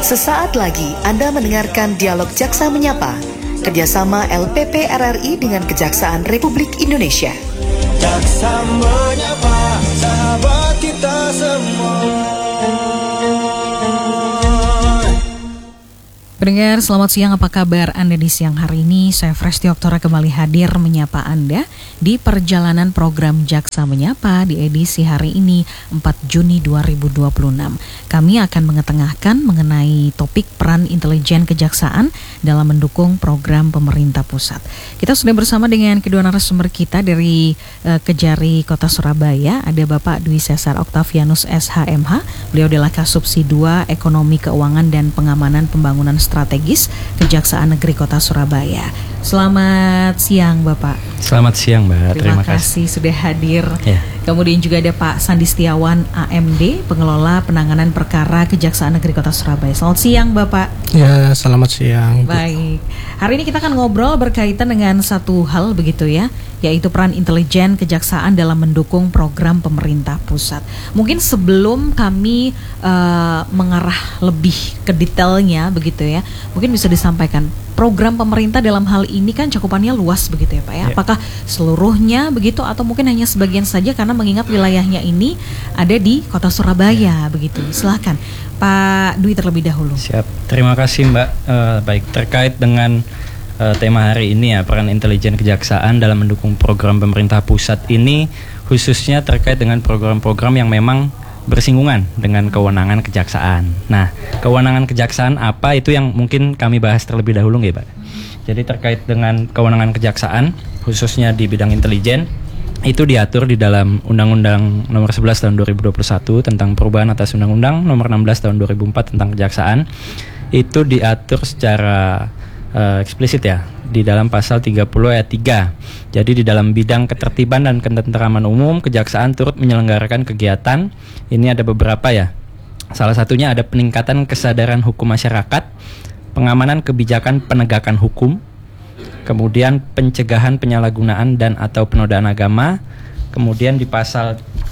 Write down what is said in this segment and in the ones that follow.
Sesaat lagi Anda mendengarkan Dialog Jaksa Menyapa, kerjasama LPP RRI dengan Kejaksaan Republik Indonesia. Jaksa Menyapa, sahabat kita semua. Pendengar, selamat siang. Apa kabar Anda di siang hari ini? Saya Fresti Oktora kembali hadir menyapa Anda di perjalanan program Jaksa Menyapa di edisi hari ini 4 Juni 2026. Kami akan mengetengahkan mengenai topik peran intelijen kejaksaan dalam mendukung program pemerintah pusat. Kita sudah bersama dengan kedua narasumber kita dari Kejari Kota Surabaya. Ada Bapak Dwi Cesar Octavianus SHMH. Beliau adalah Kasubsi 2 Ekonomi Keuangan dan Pengamanan Pembangunan Strategis Kejaksaan Negeri Kota Surabaya. Selamat siang Bapak. Selamat siang Mbak. Terima kasih sudah hadir. Ya. Kemudian juga ada Pak Sandi Setiawan AMD, Pengelola Penanganan Perkara Kejaksaan Negeri Kota Surabaya. Selamat siang Bapak. Ya, selamat siang. Baik. Hari ini kita akan ngobrol berkaitan dengan satu hal begitu ya, yaitu peran intelijen kejaksaan dalam mendukung program pemerintah pusat. Mungkin sebelum kami mengarah lebih ke detailnya begitu ya, mungkin bisa disampaikan program pemerintah dalam hal ini kan cakupannya luas begitu ya Pak ya. Apakah seluruhnya begitu atau mungkin hanya sebagian saja, karena mengingat wilayahnya ini ada di Kota Surabaya begitu. Silakan Pak Dwi terlebih dahulu. Siap. Terima kasih Mbak. Baik, terkait dengan tema hari ini ya, peran intelijen kejaksaan dalam mendukung program pemerintah pusat ini, khususnya terkait dengan program-program yang memang bersinggungan dengan kewenangan kejaksaan. Nah, kewenangan kejaksaan apa itu yang mungkin kami bahas terlebih dahulu nggih, Pak? Jadi terkait dengan kewenangan kejaksaan, khususnya di bidang intelijen, itu diatur di dalam Undang-Undang Nomor 11 Tahun 2021 tentang perubahan atas Undang-Undang Nomor 16 Tahun 2004 tentang kejaksaan. Itu diatur secara eksplisit ya di dalam pasal 30 ayat 3. Jadi di dalam bidang ketertiban dan ketenteraman umum, kejaksaan turut menyelenggarakan kegiatan. Ini ada beberapa ya. Salah satunya ada peningkatan kesadaran hukum masyarakat, pengamanan kebijakan penegakan hukum, kemudian pencegahan penyalahgunaan dan atau penodaan agama. Kemudian di pasal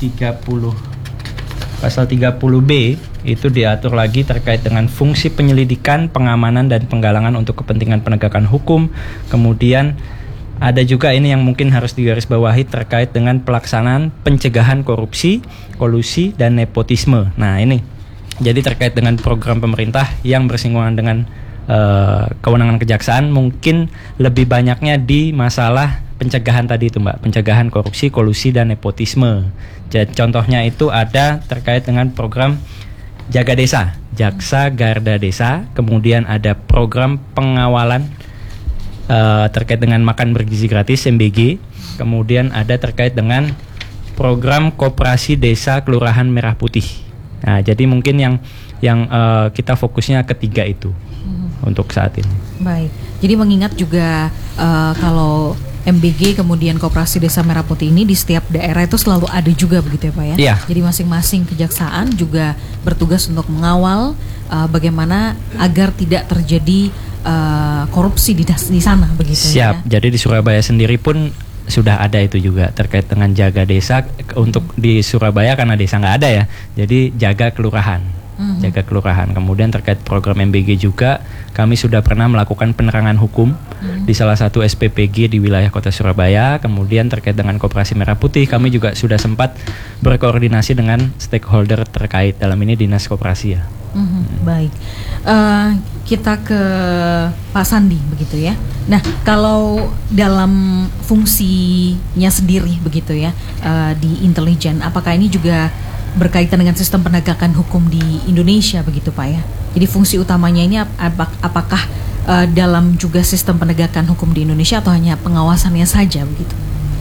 30B itu diatur lagi terkait dengan fungsi penyelidikan, pengamanan dan penggalangan untuk kepentingan penegakan hukum. Kemudian ada juga ini yang mungkin harus digarisbawahi terkait dengan pelaksanaan pencegahan korupsi, kolusi dan nepotisme. Nah, ini jadi terkait dengan program pemerintah yang bersinggungan dengan kewenangan kejaksaan, mungkin lebih banyaknya di masalah pencegahan tadi itu Mbak, pencegahan korupsi, kolusi dan nepotisme. Jadi contohnya itu ada terkait dengan program Jaga Desa, Jaksa Garda Desa, kemudian ada program pengawalan terkait dengan makan bergizi gratis MBG, kemudian ada terkait dengan program Koperasi Desa Kelurahan Merah Putih. Nah, jadi mungkin yang kita fokusnya ketiga itu untuk saat ini. Baik. Jadi mengingat juga kalau MBG kemudian Koperasi Desa Merah Putih ini di setiap daerah itu selalu ada juga begitu ya Pak ya? Iya. Jadi masing-masing kejaksaan juga bertugas untuk mengawal bagaimana agar tidak terjadi korupsi di sana begitu. Siap. Ya? Jadi di Surabaya sendiri pun sudah ada itu juga terkait dengan jaga desa. Untuk di Surabaya karena desa nggak ada ya, jadi jaga kelurahan. Jaga kelurahan. Kemudian terkait program MBG juga kami sudah pernah melakukan penerangan hukum di salah satu SPPG di wilayah Kota Surabaya. Kemudian terkait dengan Koperasi Merah Putih kami juga sudah sempat berkoordinasi dengan stakeholder terkait, dalam ini Dinas Koperasi ya. Baik. Kita ke Pak Sandi begitu ya. Nah, kalau dalam fungsinya sendiri begitu ya di intelijen, apakah ini juga berkaitan dengan sistem penegakan hukum di Indonesia begitu Pak ya? Jadi fungsi utamanya ini apakah dalam juga sistem penegakan hukum di Indonesia atau hanya pengawasannya saja begitu?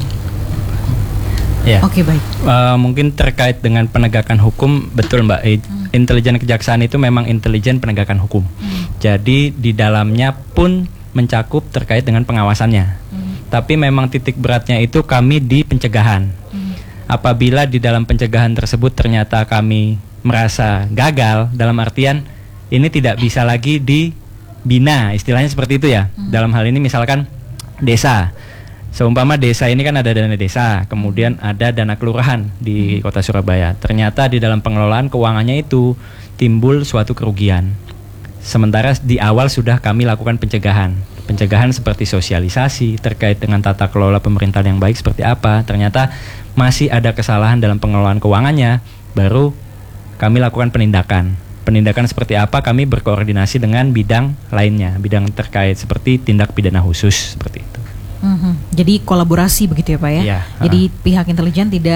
Ya. Oke, baik. Mungkin terkait dengan penegakan hukum, betul Mbak. Intelijen kejaksaan itu memang intelijen penegakan hukum. Jadi di dalamnya pun mencakup terkait dengan pengawasannya. Tapi memang titik beratnya itu kami di pencegahan. Apabila di dalam pencegahan tersebut ternyata kami merasa gagal, dalam artian ini tidak bisa lagi dibina, istilahnya seperti itu ya. Dalam hal ini misalkan desa, seumpama desa ini kan ada dana desa, kemudian ada dana kelurahan di Kota Surabaya. Ternyata di dalam pengelolaan keuangannya itu timbul suatu kerugian. Sementara di awal sudah kami lakukan pencegahan seperti sosialisasi terkait dengan tata kelola pemerintahan yang baik seperti apa. Ternyata masih ada kesalahan dalam pengelolaan keuangannya, baru kami lakukan penindakan seperti apa, kami berkoordinasi dengan bidang lainnya, bidang terkait seperti tindak pidana khusus seperti itu. Jadi kolaborasi begitu ya Pak ya. Iya, Jadi pihak intelijen tidak